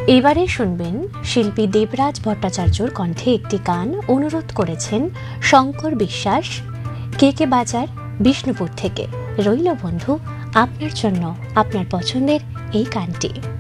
এবারে শুনবেন শিল্পী দেবরাজ ভট্টাচার্যর কণ্ঠে একটি গান অনুরোধ করেছেন শঙ্কর বিশ্বাস, কে বাজার, বিষ্ণুপুর থেকে। রইল বন্ধু আপনার জন্য আপনার পছন্দের এই গানটি।